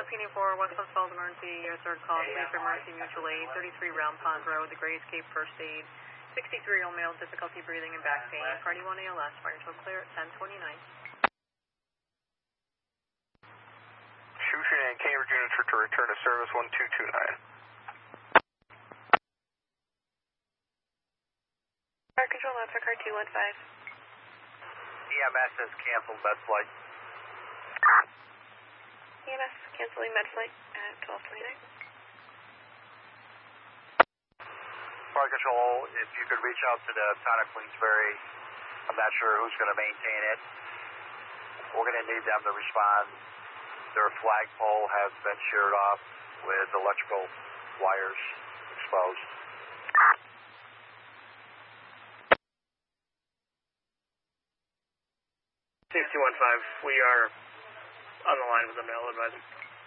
PD4, Westland Falls Emergency, your third call, please for Emergency Mutual Aid, 33 Round Pond Road, the Gray Escape First Aid, 63-year-old male, difficulty breathing and back pain, party 1 ALS, fire until clear at 10:29. Shushan and Cambridge units to return to service 1229. Fire control lab for car 215. EMS has canceled med flight. EMS canceling med flight at 12:29. Fire control, if you could reach out to the town of Queensbury, I'm not sure who's going to maintain it. We're going to need them to respond. Their flagpole has been sheared off with electrical wires exposed. 6215, we are on the line with the mail advisor.